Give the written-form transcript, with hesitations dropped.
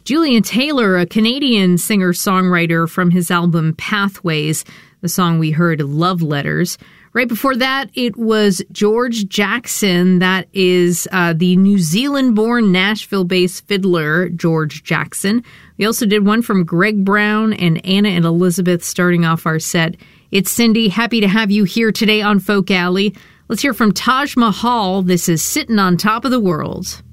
Julian Taylor, a Canadian singer-songwriter from his album Pathways. The song we heard, Love Letters. Right before that, it was George Jackson. That is the New Zealand-born Nashville-based fiddler, George Jackson. We also did one from Greg Brown and Anna and Elizabeth starting off our set. It's Cindy. Happy to have you here today on Folk Alley. Let's hear from Taj Mahal. This is Sitting on Top of the World.